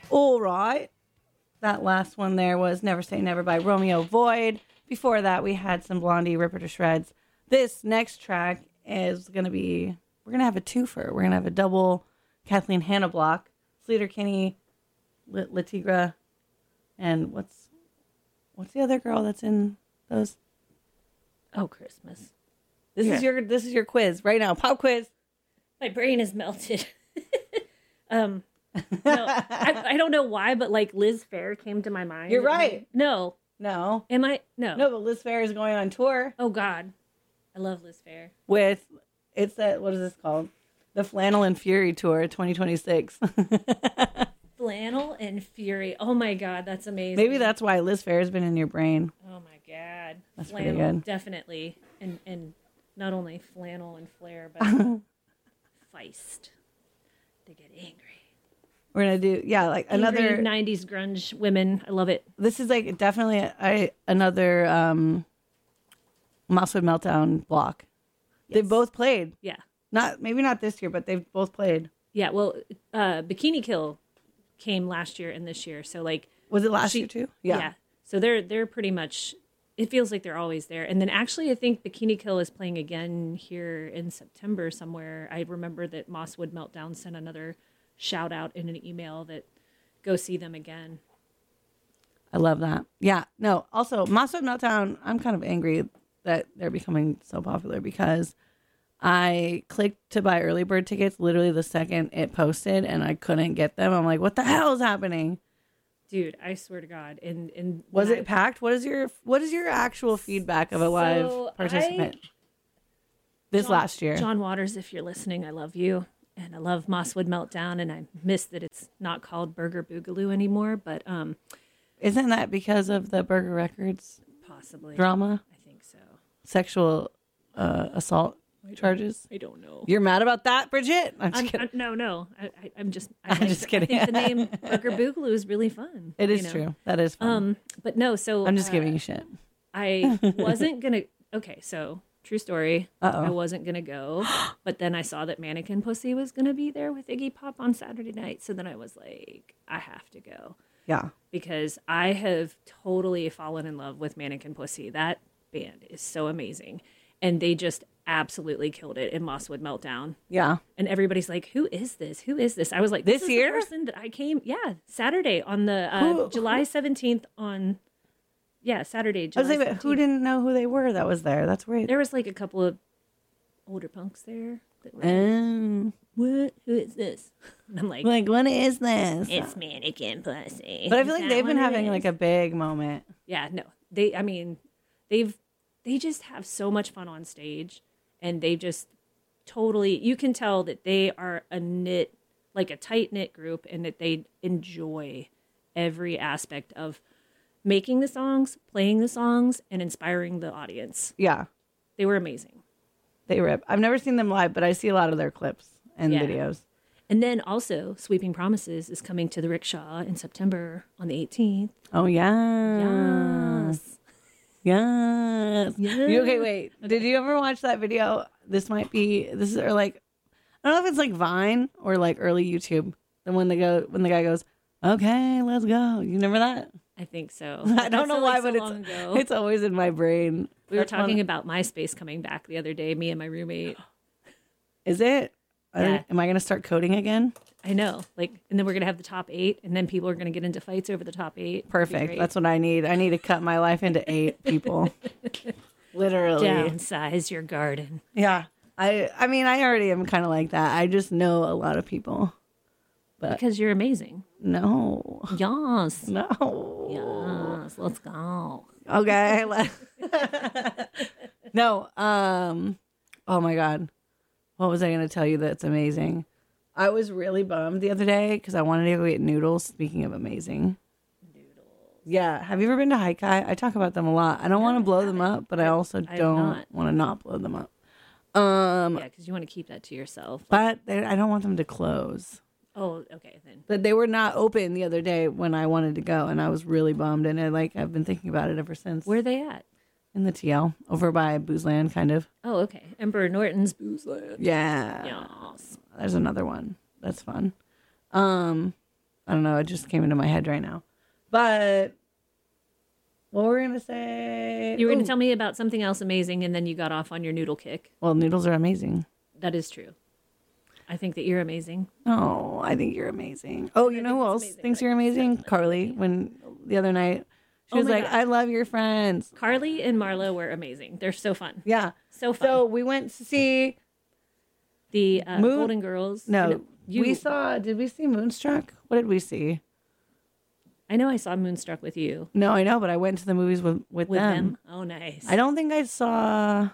All right. That last one there was Never Say Never by Romeo Void. Before that, we had some Blondie, Ripper to Shreds. This next track is going to be, we're going to have a twofer. We're going to have a double Kathleen Hanna block. Sleater Kinney, Latigra, and what's the other girl that's in those? Oh, Christmas. This is your quiz right now. Pop quiz. My brain is melted. No, I don't know why, but like Liz Phair came to my mind. You're right. No. Am I? No. No, but Liz Phair is going on tour. Oh God, I love Liz Phair. What is this called? The Flannel and Fury Tour 2026. Flannel and Fury. Oh my God, that's amazing. Maybe that's why Liz Phair has been in your brain. Oh my God. That's Flannel, pretty good. definitely. And not only flannel and flair, but feist. They get angry. We're gonna do another 90s grunge women. I love it. This is like definitely another Mosswood Meltdown block. Yes. They both played. Yeah. Maybe not this year, but they've both played. Yeah. Well, Bikini Kill came last year and this year. So like, was it last year too? Yeah. So they're pretty much. It feels like they're always there. And then actually, I think Bikini Kill is playing again here in September somewhere. I remember that Mosswood Meltdown sent another shout out in an email that go see them again. I love that. Yeah. No, also Mosswood Meltdown, I'm kind of angry that they're becoming so popular because I clicked to buy early bird tickets literally the second it posted and I couldn't get them. I'm like, what the hell is happening? Dude, I swear to God. And was it packed? What is your actual feedback of a live participant last year? John Waters, if you're listening, I love you. And I love Mosswood Meltdown, and I miss that it's not called Burger Boogaloo anymore. But isn't that because of the Burger Records possibly drama? I think so. Sexual assault charges. I don't know. You're mad about that, Bridget? I'm just kidding. No. I'm just kidding. I think the name Burger Boogaloo is really fun. It is true. That is fun. But no. So I'm just giving you shit. I wasn't gonna. Okay, so. True story. Uh-oh. I wasn't going to go, but then I saw that Mannequin Pussy was going to be there with Iggy Pop on Saturday night. So then I was like, I have to go. Yeah. Because I have totally fallen in love with Mannequin Pussy. That band is so amazing. And they just absolutely killed it in Mosswood Meltdown. Yeah. And everybody's like, who is this? Who is this? I was like, this is year? the person that I came. Yeah. Saturday on the July 17th on. Yeah, Saturday. July I was like, but who didn't know who they were that was there? That's weird. There was like a couple of older punks there. That were what? Who is this? And I'm like, what is this? It's Mannequin Pussy. But I feel like they've been having like a big moment. Yeah, no. They just have so much fun on stage, and they just totally, you can tell that they are a tight knit group, and that they enjoy every aspect of making the songs, playing the songs, and inspiring the audience. Yeah. They were amazing. They rip. I've never seen them live, but I see a lot of their clips and videos. And then also, Sweeping Promises is coming to the Rickshaw in September on the 18th. Oh, yeah. Yes. Okay, wait. Okay. Did you ever watch that video? Or like, I don't know if it's like Vine or like early YouTube. And when the guy goes, okay, let's go. You remember that? I think so. I don't know why, but it's always in my brain. We were talking about MySpace coming back the other day, me and my roommate. Is it? Yeah. Am I going to start coding again? I know. And then we're going to have the top 8, and then people are going to get into fights over the top 8. Perfect. That's what I need. I need to cut my life into 8 people. Literally. Downsize your garden. Yeah. I mean, I already am kind of like that. I just know a lot of people. But because you're amazing. No. Yes. No. Yes. Let's go. Okay. No. Oh my God. What was I going to tell you that's amazing? I was really bummed the other day because I wanted to go get noodles. Speaking of amazing. Noodles. Yeah. Have you ever been to Haikai? I talk about them a lot. I don't want to blow them up, but I also don't want to not blow them up. Yeah, because you want to keep that to yourself. But I don't want them to close. Oh, okay then. But they were not open the other day when I wanted to go, and I was really bummed. And I've been thinking about it ever since. Where are they at? In the TL, over by Boozeland, kind of. Oh, okay. Emperor Norton's Boozeland. Yeah. Yes. There's another one. That's fun. I I don't know. It just came into my head right now. But what were we going to say? You were going to tell me about something else amazing, and then you got off on your noodle kick. Well, noodles are amazing. That is true. I think that you're amazing. Oh, I think you're amazing. Oh, you know who else thinks you're amazing? Carly. When the other night, she was like, I love your friends. Carly and Marla were amazing. They're so fun. Yeah. So fun. So we went to see the Golden Girls. No, we saw, did we see Moonstruck? What did we see? I know I saw Moonstruck with you. No, I know, but I went to the movies with them. Oh, nice. I don't think I saw,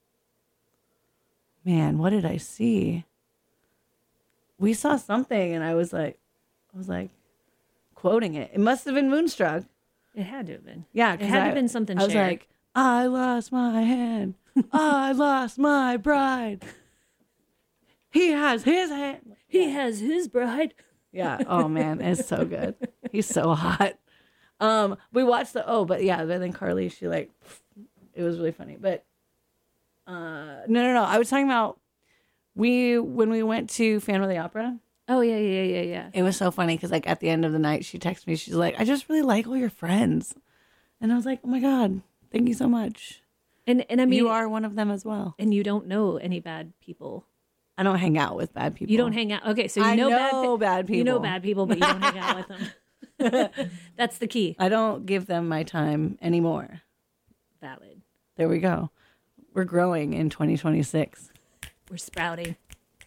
man, what did I see? We saw something and I was like quoting it. It must have been Moonstruck. It had to have been. Yeah. It had to have been something I was shared. like, I lost my hand. I lost my bride. He has his hand. He has his bride. Yeah. Oh man, it's so good. He's so hot. We watched but then Carly, she like, it was really funny. But no. I was talking about when we went to Phantom of the Opera. Oh yeah. It was so funny because like at the end of the night, she texted me. She's like, I just really like all your friends, and I was like, oh my god, thank you so much. And I mean, you are one of them as well. And you don't know any bad people. I don't hang out with bad people. You don't hang out. Okay, so you know bad people. You know bad people, but you don't hang out with them. That's the key. I don't give them my time anymore. Valid. There we go. We're growing in 2026. We're sprouting.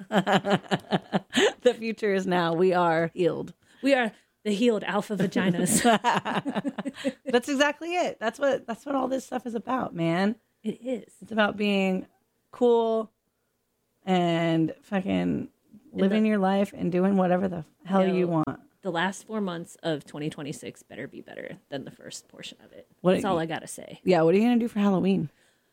The future is now. We are healed. We are the healed alpha vaginas. That's exactly it. That's what all this stuff is about, man. It is. It's about being cool and fucking living your life and doing whatever the hell you want. The last 4 months of 2026 better be better than the first portion of it. That's That's all I gotta say. Yeah, what are you gonna do for Halloween?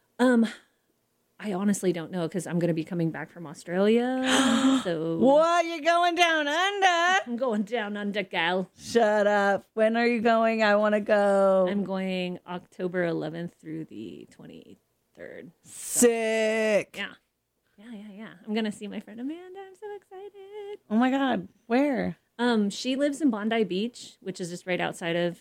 I honestly don't know because I'm gonna be coming back from Australia. So what? You're going down under? I'm going down under, gal. Shut up. When are you going? I want to go. I'm going October 11th through the 23rd. Sick. Yeah. I'm gonna see my friend Amanda. I'm so excited. Oh my god. Where? She lives in Bondi Beach, which is just right outside of